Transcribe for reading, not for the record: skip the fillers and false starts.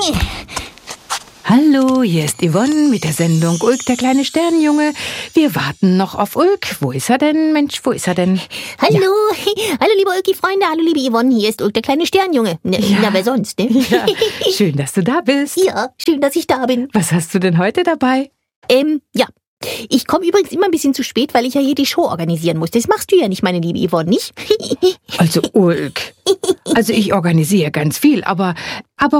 Hallo, hier ist Yvonne mit der Sendung Ulk, der kleine Sternenjunge. Wir warten noch auf Ulk. Wo ist er denn? Mensch, wo ist er denn? Hallo, hallo liebe Ulki-Freunde, hallo liebe Yvonne, hier ist Ulk, der kleine Sternenjunge. Na, wer sonst, ne? Ja, schön, dass du da bist. Ja, schön, dass ich da bin. Was hast du denn heute dabei? Ja. Ich komme übrigens immer ein bisschen zu spät, weil ich ja hier die Show organisieren muss. Das machst du ja nicht, meine liebe Yvonne, nicht? Also Ulk. Also ich organisiere ganz viel, aber